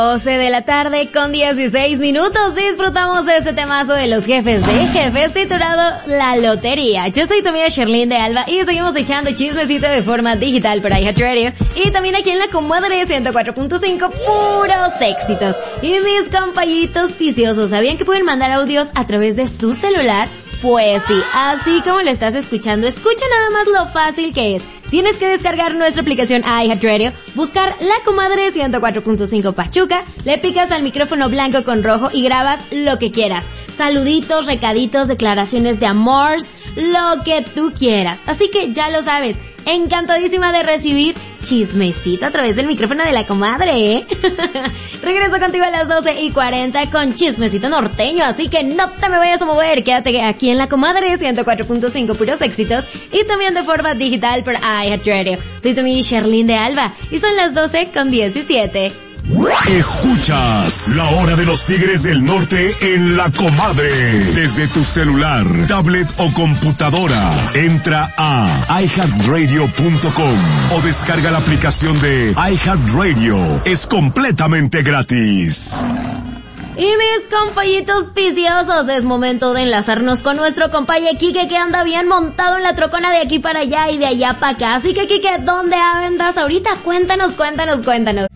12 de la tarde con 16 minutos. Disfrutamos de este temazo de los jefes de jefes titulado La Lotería. Yo soy tu amiga Sherlyn de Alba y seguimos echando chismecito de forma digital por iHeartRadio y también aquí en la comadre 104.5, puros éxitos. Y mis compañitos viciosos, ¿sabían que pueden mandar audios a través de su celular? Pues sí, así como lo estás escuchando, escucha nada más lo fácil que es. Tienes que descargar nuestra aplicación iHeartRadio, buscar La Comadre 104.5 Pachuca, le picas al micrófono blanco con rojo y grabas lo que quieras. Saluditos, recaditos, declaraciones de amor, lo que tú quieras. Así que ya lo sabes, encantadísima de recibir chismecito a través del micrófono de La Comadre, ¿eh? Regreso contigo a las 12:40 con chismecito norteño, así que no te me vayas a mover, quédate aquí en La Comadre 104.5 puros éxitos y también de forma digital por iHeartRadio. Soy tu amiga Sherlyn de Alba y son las 12:17. Escuchas La Hora de los Tigres del Norte en La Comadre. Desde tu celular, tablet o computadora, entra a iHeartRadio.com o descarga la aplicación de iHeartRadio. Es completamente gratis. Y mis compañitos viciosos, es momento de enlazarnos con nuestro compañero Quique, que anda bien montado en la trocona de aquí para allá y de allá para acá. Así que Quique, ¿dónde andas ahorita? Cuéntanos.